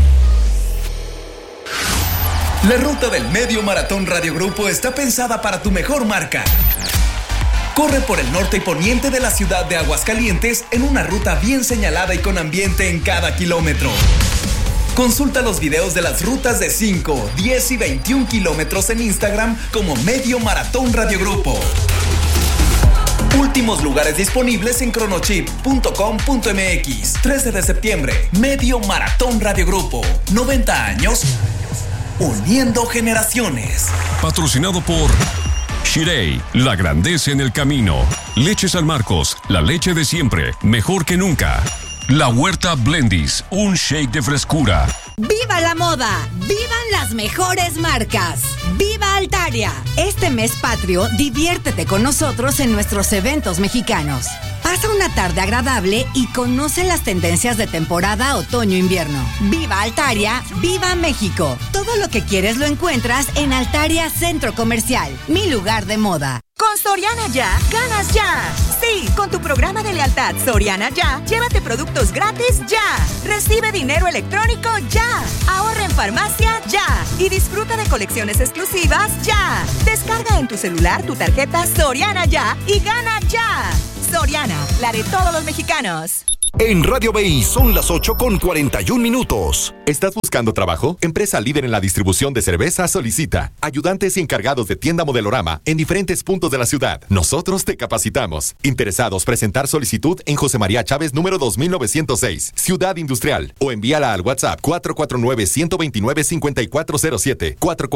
La ruta del Medio Maratón Radio Grupo está pensada para tu mejor marca. Corre por el norte y poniente de la ciudad de Aguascalientes en una ruta bien señalada y con ambiente en cada kilómetro. Consulta los videos de las rutas de 5, 10 y 21 kilómetros en Instagram como Medio Maratón Radio Grupo. Últimos lugares disponibles en cronochip.com.mx. 13 de septiembre, Medio Maratón Radio Grupo. 90 años, uniendo generaciones. Patrocinado por Shirei, la grandeza en el camino. Leche San Marcos, la leche de siempre, mejor que nunca. La Huerta Blendis, un shake de frescura. ¡Viva la moda! ¡Vivan las mejores marcas! ¡Viva Altaria! Este mes patrio, diviértete con nosotros en nuestros eventos mexicanos. Pasa una tarde agradable y conoce las tendencias de temporada otoño-invierno. ¡Viva Altaria! ¡Viva México! Todo lo que quieres lo encuentras en Altaria Centro Comercial, mi lugar de moda. Con Soriana Ya, ganas ya. Sí, con tu programa de lealtad Soriana Ya, llévate productos gratis ya. Recibe dinero electrónico ya. Ahorra en farmacia ya. Y disfruta de colecciones exclusivas ya. Descarga en tu celular tu tarjeta Soriana Ya y gana ya. Soriana, la de todos los mexicanos. En Radio BI son las 8:41. ¿Estás buscando trabajo? Empresa líder en la distribución de cerveza solicita ayudantes y encargados de tienda Modelorama en diferentes puntos de la ciudad. Nosotros te capacitamos. Interesados, presentar solicitud en José María Chávez número 2906, Ciudad Industrial, o envíala al WhatsApp 449-129-5407,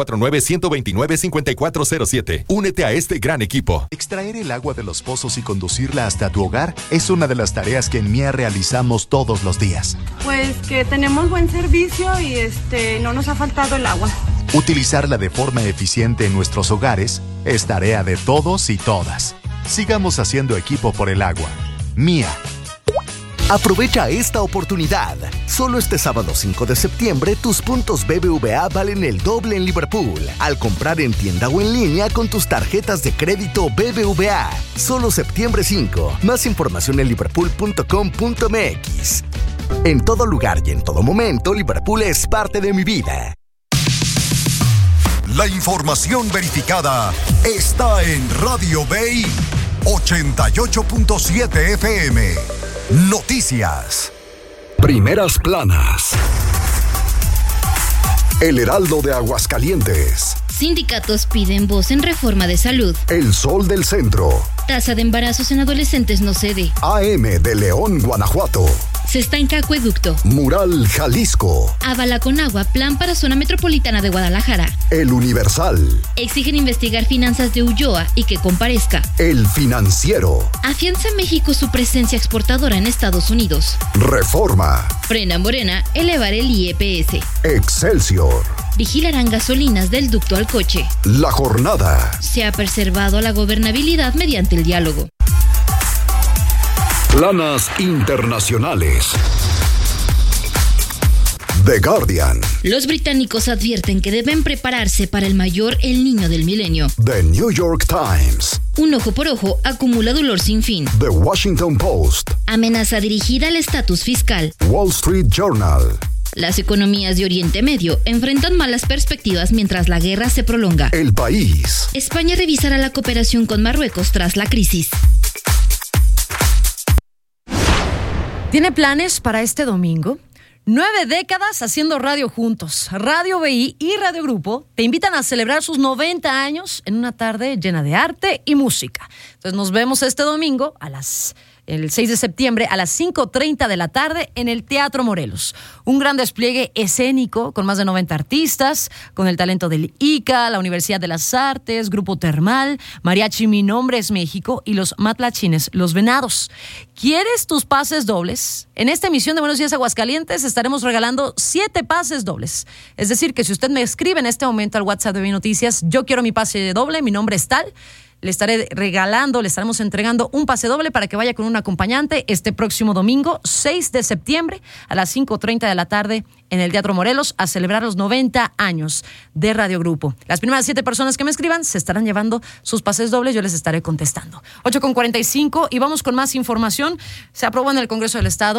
449-129-5407. Únete a este gran equipo. Extraer el agua de los pozos y conducirla hasta tu hogar es una de las tareas que en MIA realizamos todos los días. Pues que tenemos buen servicio y no nos ha faltado el agua. Utilizarla de forma eficiente en nuestros hogares es tarea de todos y todas. Sigamos haciendo equipo por el agua. MIA. Aprovecha esta oportunidad. Solo este sábado 5 de septiembre, tus puntos BBVA valen el doble en Liverpool al comprar en tienda o en línea con tus tarjetas de crédito BBVA. Solo septiembre 5. Más información en liverpool.com.mx. En todo lugar y en todo momento, Liverpool es parte de mi vida. La información verificada está en Radio Bay 88.7 FM. Noticias. Primeras planas. El Heraldo de Aguascalientes. Sindicatos piden voz en reforma de salud. El Sol del Centro. Tasa de embarazos en adolescentes no cede. AM de León, Guanajuato. Se estanca acueducto. Mural, Jalisco. Avala con agua, plan para zona metropolitana de Guadalajara. El Universal. Exigen investigar finanzas de Ulloa y que comparezca. El Financiero. Afianza México su presencia exportadora en Estados Unidos. Reforma. Frena Morena elevar el IEPS. Excelsior. Vigilarán gasolinas del ducto al coche. La Jornada. Se ha preservado la gobernabilidad mediante el diálogo. Planas internacionales. The Guardian. Los británicos advierten que deben prepararse para el mayor El Niño del milenio. The New York Times. Un ojo por ojo acumula dolor sin fin. The Washington Post. Amenaza dirigida al estatus fiscal. Wall Street Journal. Las economías de Oriente Medio enfrentan malas perspectivas mientras la guerra se prolonga. El País. España revisará la cooperación con Marruecos tras la crisis. ¿Tiene planes para este domingo? 9 décadas haciendo radio juntos. Radio BI y Radio Grupo te invitan a celebrar sus 90 años en una tarde llena de arte y música. Entonces nos vemos este domingo el 6 de septiembre a las 5:30 de la tarde en el Teatro Morelos. Un gran despliegue escénico con más de 90 artistas, con el talento del ICA, la Universidad de las Artes, Grupo Termal, Mariachi Mi Nombre es México y los Matlachines Los Venados. ¿Quieres tus pases dobles? En esta emisión de Buenos Días Aguascalientes estaremos regalando 7 pases dobles. Es decir, que si usted me escribe en este momento al WhatsApp de BI Noticias, yo quiero mi pase doble, mi nombre es tal, le estaremos entregando un pase doble para que vaya con un acompañante este próximo domingo, 6 de septiembre, a las 5:30 de la tarde en el Teatro Morelos, a celebrar los 90 años de Radio Grupo. Las primeras 7 personas que me escriban se estarán llevando sus pases dobles, yo les estaré contestando. 8:45 y vamos con más información. Se aprobó en el Congreso del Estado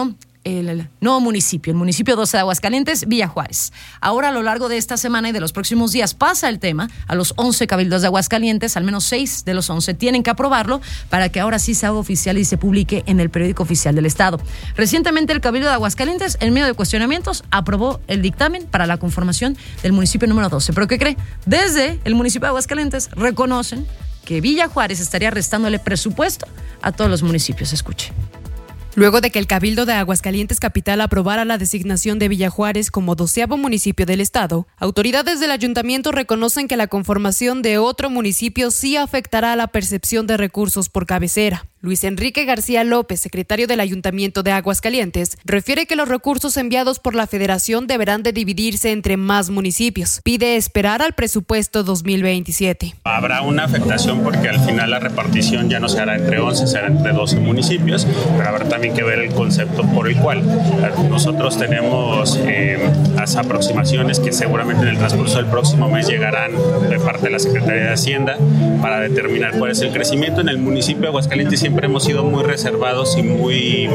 el nuevo municipio, el municipio 12 de Aguascalientes, Villa Juárez. Ahora, a lo largo de esta semana y de los próximos días, pasa el tema a los 11 cabildos de Aguascalientes. Al menos 6 de los 11 tienen que aprobarlo para que ahora sí se haga oficial y se publique en el periódico oficial del Estado. Recientemente, el Cabildo de Aguascalientes, en medio de cuestionamientos, aprobó el dictamen para la conformación del municipio número 12. ¿Pero qué cree? Desde el municipio de Aguascalientes reconocen que Villa Juárez estaría restándole presupuesto a todos los municipios. Escuche. Luego de que el Cabildo de Aguascalientes Capital aprobara la designación de Villa Juárez como 12º municipio del estado, autoridades del ayuntamiento reconocen que la conformación de otro municipio sí afectará a la percepción de recursos por cabecera. Luis Enrique García López, secretario del Ayuntamiento de Aguascalientes, refiere que los recursos enviados por la Federación deberán de dividirse entre más municipios. Pide esperar al presupuesto 2027. Habrá una afectación porque al final la repartición ya no se hará entre 11, se hará entre 12 municipios, pero habrá también que ver el concepto por el cual nosotros tenemos las aproximaciones que seguramente en el transcurso del próximo mes llegarán de parte de la Secretaría de Hacienda para determinar cuál es el crecimiento. En el municipio de Aguascalientes siempre hemos sido muy reservados y muy,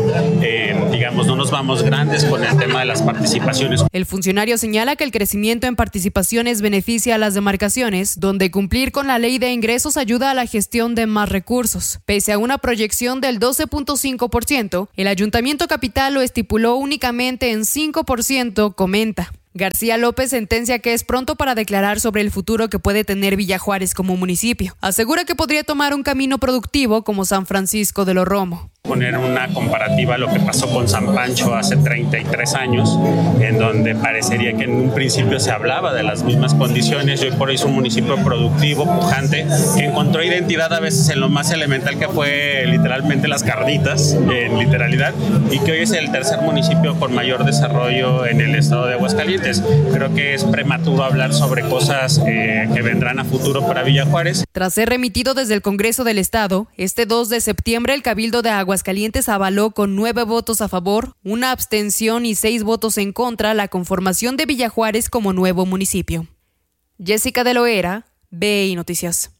no nos vamos grandes con el tema de las participaciones. El funcionario señala que el crecimiento en participaciones beneficia a las demarcaciones, donde cumplir con la ley de ingresos ayuda a la gestión de más recursos. Pese a una proyección del 12.5%, el Ayuntamiento Capital lo estipuló únicamente en 5%, comenta. García López sentencia que es pronto para declarar sobre el futuro que puede tener Villa Juárez como municipio. Asegura que podría tomar un camino productivo como San Francisco de los Romo. Poner una comparativa a lo que pasó con San Pancho hace 33 años, en donde parecería que en un principio se hablaba de las mismas condiciones y hoy por hoy es un municipio productivo, pujante, que encontró identidad a veces en lo más elemental que fue literalmente las carnitas, en literalidad, y que hoy es el tercer municipio con mayor desarrollo en el estado de Aguascalientes. Creo que es prematuro hablar sobre cosas que vendrán a futuro para Villa Juárez. Tras ser remitido desde el Congreso del Estado, este 2 de septiembre el Cabildo de Aguascalientes avaló con 9 votos a favor, 1 abstención y 6 votos en contra la conformación de Villa Juárez como nuevo municipio. Jessica de Loera, BI Noticias.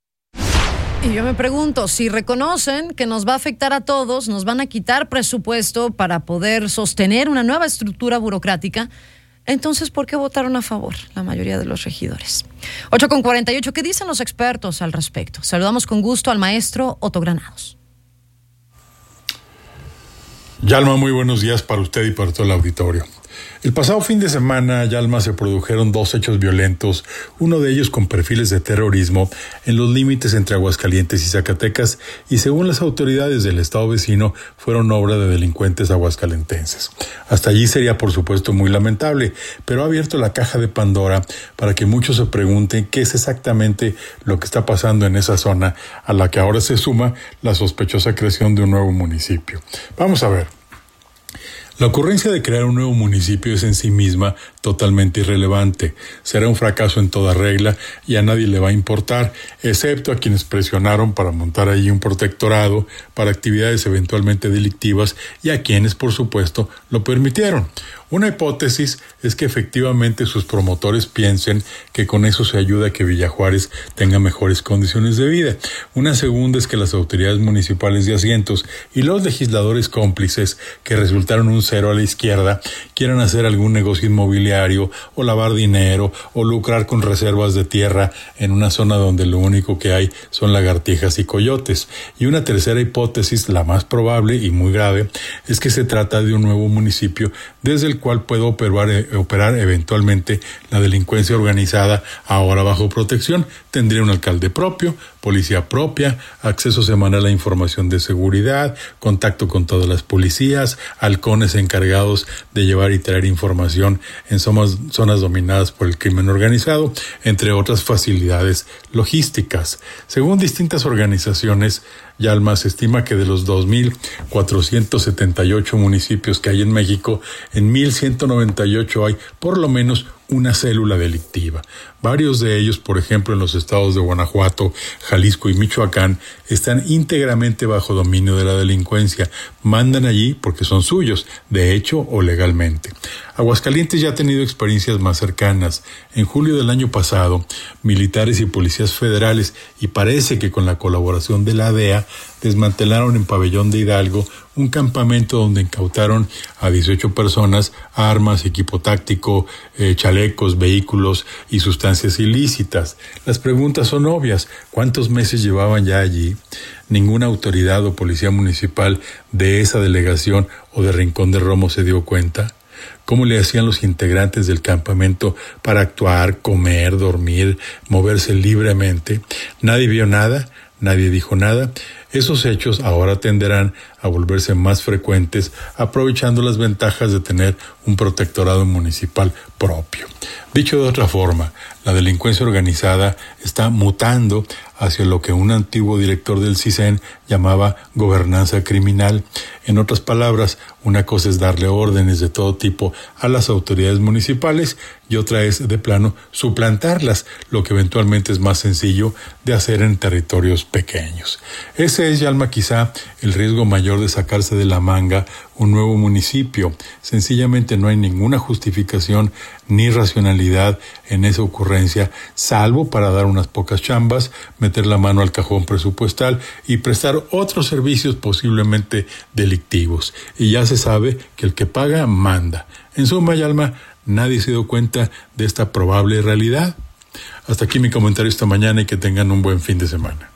Y yo me pregunto, si reconocen que nos va a afectar a todos, nos van a quitar presupuesto para poder sostener una nueva estructura burocrática, entonces, ¿por qué votaron a favor la mayoría de los regidores? 8:48, ¿qué dicen los expertos al respecto? Saludamos con gusto al maestro Otto Granados. Yalma, muy buenos días para usted y para todo el auditorio. El pasado fin de semana, Yalma, se produjeron 2 hechos violentos, uno de ellos con perfiles de terrorismo en los límites entre Aguascalientes y Zacatecas, y según las autoridades del estado vecino, fueron obra de delincuentes aguascalentenses. Hasta allí sería, por supuesto, muy lamentable, pero ha abierto la caja de Pandora para que muchos se pregunten qué es exactamente lo que está pasando en esa zona, a la que ahora se suma la sospechosa creación de un nuevo municipio. Vamos a ver. La ocurrencia de crear un nuevo municipio es en sí misma totalmente irrelevante. Será un fracaso en toda regla y a nadie le va a importar, excepto a quienes presionaron para montar allí un protectorado para actividades eventualmente delictivas y a quienes, por supuesto, lo permitieron. Una hipótesis es que efectivamente sus promotores piensen que con eso se ayuda a que Villa Juárez tenga mejores condiciones de vida. Una segunda es que las autoridades municipales de asientos y los legisladores cómplices, que resultaron un cero a la izquierda, quieran hacer algún negocio inmobiliario o lavar dinero o lucrar con reservas de tierra en una zona donde lo único que hay son lagartijas y coyotes. Y una tercera hipótesis, la más probable y muy grave, es que se trata de un nuevo municipio desde el cual puede operar eventualmente la delincuencia organizada, ahora bajo protección. Tendría un alcalde propio, policía propia, acceso semanal a información de seguridad, contacto con todas las policías, halcones encargados de llevar y traer información en zonas dominadas por el crimen organizado, entre otras facilidades logísticas. Según distintas organizaciones, Yalma, se estima que de los 2,478 municipios que hay en México, en 1,198 hay por lo menos una célula delictiva. Varios de ellos, por ejemplo, en los estados de Guanajuato, Jalisco y Michoacán, están íntegramente bajo dominio de la delincuencia. Mandan allí porque son suyos, de hecho o legalmente. Aguascalientes ya ha tenido experiencias más cercanas. En julio del año pasado, militares y policías federales, y parece que con la colaboración de la DEA, desmantelaron en Pabellón de Hidalgo un campamento donde incautaron a 18 personas, armas, equipo táctico, chalecos, vehículos y sustancias ilícitas. Las preguntas son obvias. ¿Cuántos meses llevaban ya allí? Ninguna autoridad o policía municipal de esa delegación o de Rincón de Romos se dio cuenta. ¿Cómo le hacían los integrantes del campamento para actuar, comer, dormir, moverse libremente? Nadie vio nada, nadie dijo nada. Esos hechos ahora tenderán a volverse más frecuentes, aprovechando las ventajas de tener un protectorado municipal propio. Dicho de otra forma, la delincuencia organizada está mutando hacia lo que un antiguo director del CISEN llamaba gobernanza criminal. En otras palabras, una cosa es darle órdenes de todo tipo a las autoridades municipales y otra es, de plano, suplantarlas, lo que eventualmente es más sencillo de hacer en territorios pequeños. Ese es, Yalma, quizá el riesgo mayor de sacarse de la manga un nuevo municipio. Sencillamente no hay ninguna justificación ni racionalidad en esa ocurrencia, salvo para dar unas pocas chambas, meter la mano al cajón presupuestal y prestar otros servicios posiblemente delictivos. Y ya se sabe que el que paga manda. En suma, Yalma, nadie se dio cuenta de esta probable realidad. Hasta aquí mi comentario esta mañana y que tengan un buen fin de semana.